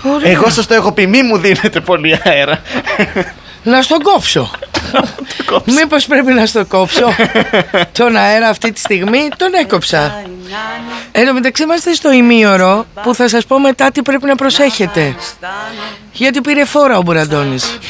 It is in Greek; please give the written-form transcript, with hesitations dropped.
Ωραία. Εγώ σας το έχω πει, μη μου δίνετε πολύ αέρα. Να στον κόψω. Μήπως πρέπει να στον κόψω? Τον αέρα αυτή τη στιγμή τον έκοψα. Εν τω μεταξύ είμαστε στο ημίωρο που θα σας πω μετά τι πρέπει να προσέχετε. Γιατί πήρε φόρα ο Μπουραντώνης.